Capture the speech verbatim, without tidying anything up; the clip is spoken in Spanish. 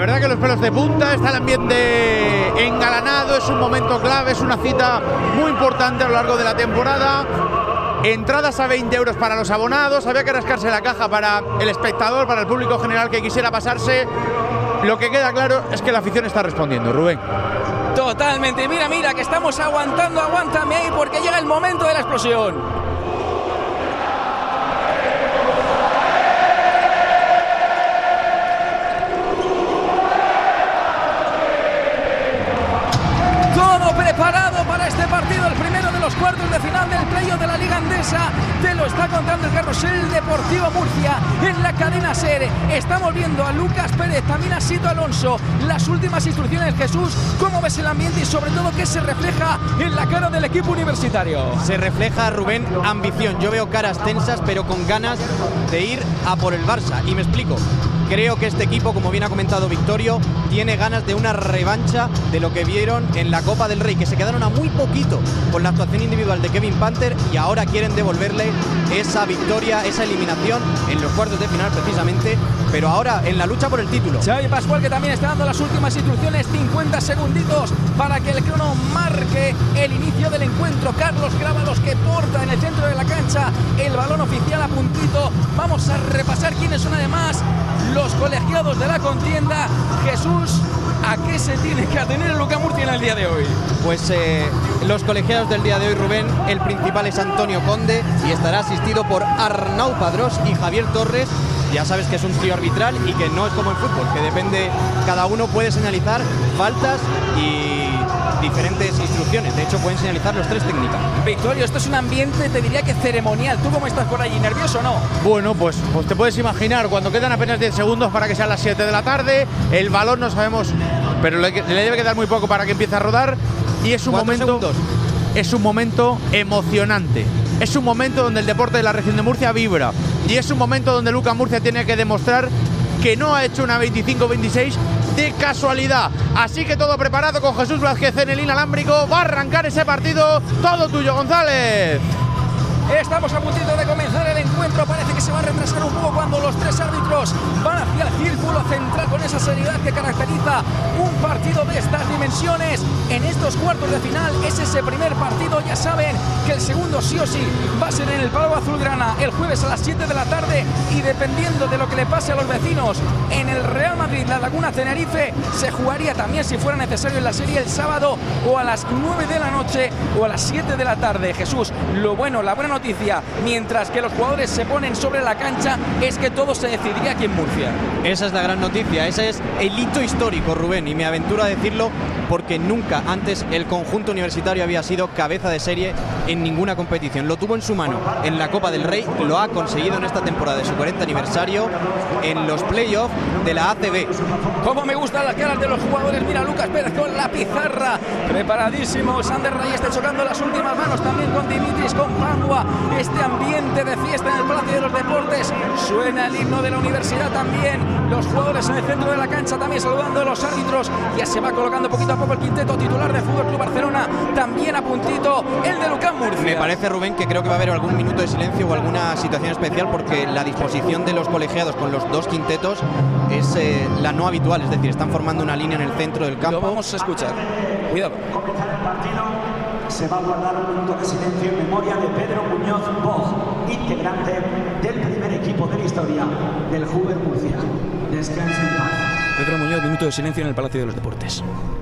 verdad que los pelos de punta, está el ambiente engalanado, es un momento clave, es una cita muy importante a lo largo de la temporada. Entradas a veinte euros para los abonados, había que rascarse la caja para el espectador, para el público general que quisiera pasarse. Lo que queda claro es que la afición está respondiendo, Rubén. Totalmente, mira, mira, que estamos aguantando, aguántame ahí porque llega el momento de la explosión. Preparado para este partido, el primero de los cuartos de final del playoff de la Liga Endesa. Te lo está contando el Carrusel Deportivo Murcia en la cadena SER. Estamos viendo a Lucas Pérez, también a Sito Alonso. Las últimas instrucciones, Jesús. ¿Cómo ves el ambiente y sobre todo qué se refleja en la cara del equipo universitario? Se refleja, Rubén, ambición. Yo veo caras tensas pero con ganas de ir a por el Barça. Y me explico. Creo que este equipo, como bien ha comentado Victorio, tiene ganas de una revancha de lo que vieron en la Copa del Rey, que se quedaron a muy poquito con la actuación individual de Kevin Panther y ahora quieren devolverle esa victoria, esa eliminación en los cuartos de final precisamente, pero ahora en la lucha por el título. Xavi Pascual, que también está dando las últimas instrucciones, cincuenta segunditos para que el crono marque el inicio del encuentro. Carlos Grábalos, que porta en el centro de la cancha el balón oficial a puntito. Vamos a repasar quiénes son además los colegiados de la contienda. Jesús, ¿a qué se tiene que atener el Lucas Murcia en el día de hoy? Pues eh, los colegiados del día de hoy, Rubén, el principal es Antonio Conde y estará asistido por Arnau Padrós y Javier Torres. Ya sabes que es un trío arbitral y que no es como el fútbol, que depende, cada uno puede señalizar faltas y diferentes instrucciones. De hecho, pueden señalizar los tres técnicas. Victorio, esto es un ambiente, te diría que ceremonial. ¿Tú cómo estás por allí? ¿Nervioso o no? Bueno, pues, pues te puedes imaginar, cuando quedan apenas diez segundos para que sean las siete de la tarde, el balón no sabemos, pero le, le debe quedar muy poco para que empiece a rodar y es un momento segundos. es un momento emocionante. Es un momento donde el deporte de la región de Murcia vibra y es un momento donde Lucas Murcia tiene que demostrar que no ha hecho una veinticinco veintiséis de casualidad. Así que todo preparado con Jesús Vázquez en el inalámbrico. Va a arrancar ese partido. Todo tuyo, González. Estamos a puntito de comenzar el encuentro. Parece que se va a retrasar un poco cuando los tres árbitros van hacia el círculo central con esa seriedad que caracteriza un partido de estas dimensiones. En estos cuartos de final es ese primer partido. Ya saben que el segundo sí o sí va a ser en el Palau Azulgrana el jueves a las siete de la tarde y dependiendo de lo que le pase a los vecinos en el Real Madrid, la Laguna Tenerife, se jugaría también si fuera necesario en la serie el sábado o a las nueve de la noche o a las siete de la tarde. Jesús, lo bueno, la buena noticia, mientras que los jugadores se ponen sobre la cancha, es que todo se decidiría aquí en Murcia. Esa es la gran noticia, ese es el hito histórico, Rubén, y me aventuro a decirlo porque nunca antes el conjunto universitario había sido cabeza de serie en ninguna competición. Lo tuvo en su mano en la Copa del Rey, lo ha conseguido en esta temporada de su cuarenta aniversario en los playoffs de la A C B. Como me gustan las caras de los jugadores, mira Lucas Pérez con la pizarra, preparadísimo. Sander Ray está chocando las últimas manos también con Dimitris, con Pandua. Este ambiente de fiesta en el Palacio de los Deportes, suena el himno de la universidad también. Los jugadores en el centro de la cancha también saludando a los árbitros. Ya se va colocando poquito a poco el quinteto titular de Fútbol Club Barcelona, también a puntito el de Lucas Murcia. Me parece, Rubén, que creo que va a haber algún minuto de silencio o alguna situación especial porque la disposición de los colegiados con los dos quintetos es eh, la no habitual, es decir, están formando una línea en el centro del campo. Lo vamos a escuchar. Cuidado. Comenzar el partido, se va a guardar un minuto de silencio en memoria de Pedro Muñoz Boj, integrante del primer equipo de la historia del Hoover Murcia. Descansen en paz. Pedro Muñoz, minuto de silencio en el Palacio de los Deportes.